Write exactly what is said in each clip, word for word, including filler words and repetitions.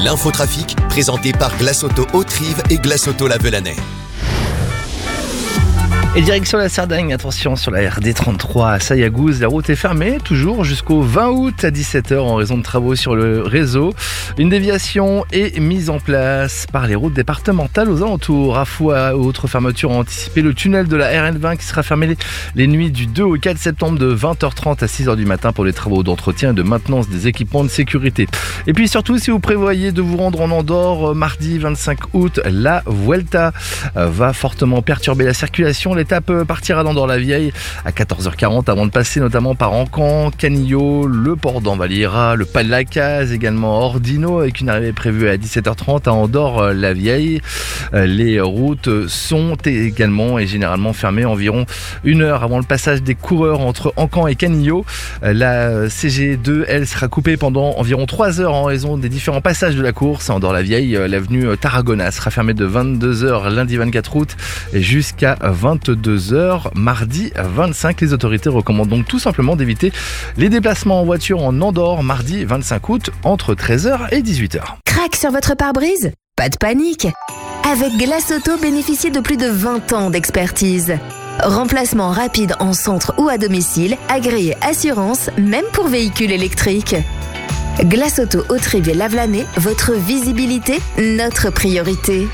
l'infotrafic présenté par Glace Auto Haute-Rive et Glace Auto La Velanais. Et direction la Cerdagne, attention sur la R D trente-trois à Sayagouz, la route est fermée toujours jusqu'au vingt août à dix-sept heures en raison de travaux sur le réseau. Une déviation est mise en place par les routes départementales aux alentours. À fois autre fermeture anticipée, le tunnel de la R N vingt qui sera fermé les, les nuits du deux au quatre septembre de vingt heures trente à six heures du matin pour les travaux d'entretien et de maintenance des équipements de sécurité. Et puis surtout, si vous prévoyez de vous rendre en Andorre mardi vingt-cinq août, la Vuelta va fortement perturber la circulation. L'étape partira d'Andorre-la-Vieille à quatorze heures quarante avant de passer notamment par Encamp, Canillo, le port d'Envalira, le pas de la Case, également Ordino avec une arrivée prévue à dix-sept heures trente à Andorre-la-Vieille. Les routes sont également et généralement fermées environ une heure avant le passage des coureurs entre Encamp et Canillo. La C G deux, elle, sera coupée pendant environ trois heures en raison des différents passages de la course. À Andorre-la-Vieille, l'avenue Tarragona sera fermée de vingt-deux heures lundi vingt-quatre août jusqu'à vingt-deux heures mardi vingt-cinq. Les autorités recommandent donc tout simplement d'éviter les déplacements en voiture en Andorre mardi vingt-cinq août entre treize heures et dix-huit heures. Crac sur votre pare-brise ? Pas de panique. Avec Glace Auto, bénéficiez de plus de vingt ans d'expertise. Remplacement rapide en centre ou à domicile, agréé assurance, même pour véhicules électriques. Glace Auto Haute-Rive et La Velanais, votre visibilité, notre priorité.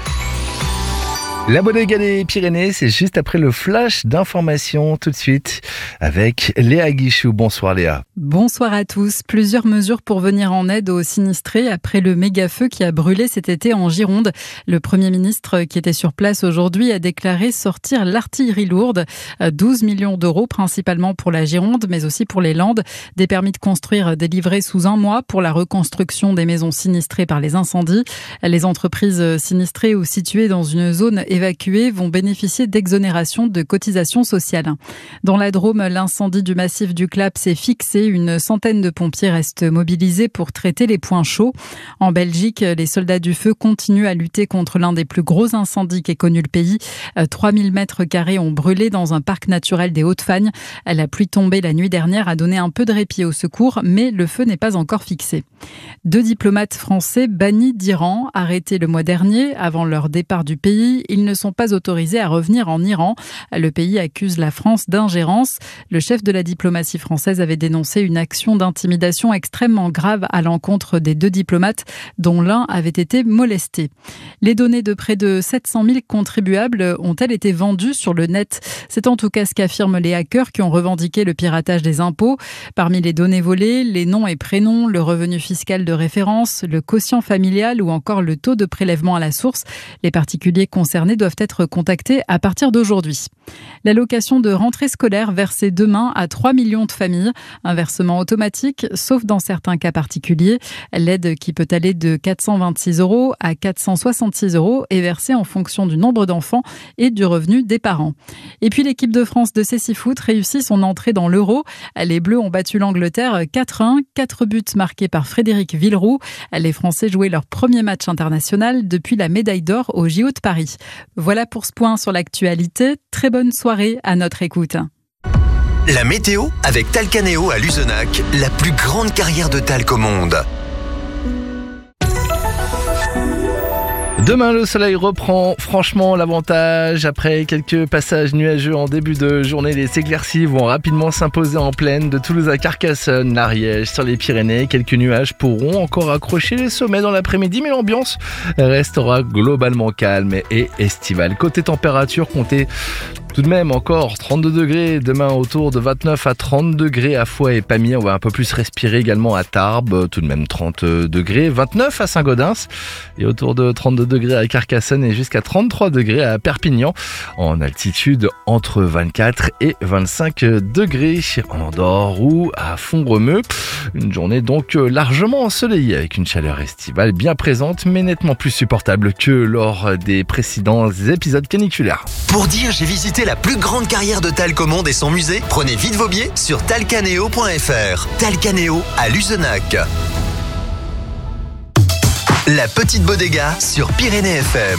La Bodega des Pyrénées, c'est juste après le flash d'information tout de suite avec Léa Guichou. Bonsoir Léa. Bonsoir à tous. Plusieurs mesures pour venir en aide aux sinistrés après le méga-feu qui a brûlé cet été en Gironde. Le Premier ministre qui était sur place aujourd'hui a déclaré sortir l'artillerie lourde. douze millions d'euros principalement pour la Gironde mais aussi pour les Landes. Des permis de construire délivrés sous un mois pour la reconstruction des maisons sinistrées par les incendies. Les entreprises sinistrées ou situées dans une zone évacués vont bénéficier d'exonérations de cotisations sociales. Dans la Drôme, l'incendie du massif du Clap s'est fixé. Une centaine de pompiers restent mobilisés pour traiter les points chauds. En Belgique, les soldats du feu continuent à lutter contre l'un des plus gros incendies qu'ait connu le pays. trois mille mètres carrés ont brûlé dans un parc naturel des Hauts-de-Fagne. La pluie tombée la nuit dernière a donné un peu de répit aux secours, mais le feu n'est pas encore fixé. Deux diplomates français bannis d'Iran, arrêtés le mois dernier avant leur départ du pays. Ils ne sont pas autorisés à revenir en Iran. Le pays accuse la France d'ingérence. Le chef de la diplomatie française avait dénoncé une action d'intimidation extrêmement grave à l'encontre des deux diplomates, dont l'un avait été molesté. Les données de près de sept cent mille contribuables ont-elles été vendues sur le net ? C'est en tout cas ce qu'affirment les hackers qui ont revendiqué le piratage des impôts. Parmi les données volées, les noms et prénoms, le revenu fiscal de référence, le quotient familial ou encore le taux de prélèvement à la source. Les particuliers concernés doivent être contactés à partir d'aujourd'hui. L'allocation de rentrée scolaire versée demain à trois millions de familles. Un versement automatique, sauf dans certains cas particuliers. L'aide qui peut aller de quatre cent vingt-six euros à quatre cent soixante-six euros est versée en fonction du nombre d'enfants et du revenu des parents. Et puis l'équipe de France de Cécifoot réussit son entrée dans l'Euro. Les Bleus ont battu l'Angleterre quatre un, quatre buts marqués par Frédéric Villeroux. Les Français jouaient leur premier match international depuis la médaille d'or au J O de Paris. Voilà pour ce point sur l'actualité. Très bonne soirée à notre écoute. La météo avec Talcanéo à Luzenac, la plus grande carrière de talc au monde. Demain, le soleil reprend franchement l'avantage. Après quelques passages nuageux en début de journée, les éclaircies vont rapidement s'imposer en plaine de Toulouse à Carcassonne, l'Ariège, sur les Pyrénées. Quelques nuages pourront encore accrocher les sommets dans l'après-midi, mais l'ambiance restera globalement calme et estivale. Côté température, comptez tout de même encore trente-deux degrés, demain autour de vingt-neuf à trente degrés à Foix et Pamiers. On va un peu plus respirer également à Tarbes, tout de même trente degrés, vingt-neuf à Saint-Gaudens et autour de trente-deux degrés à Carcassonne et jusqu'à trente-trois degrés à Perpignan. En altitude, entre vingt-quatre et vingt-cinq degrés en Andorre ou à Font-Romeu. Une journée donc largement ensoleillée avec une chaleur estivale bien présente mais nettement plus supportable que lors des précédents épisodes caniculaires. Pour dire j'ai visité la plus grande carrière de talc au monde et son musée, prenez vite vos billets sur talcanéo point f r. Talcanéo à Luzenac. La petite bodega sur Pyrénées F M.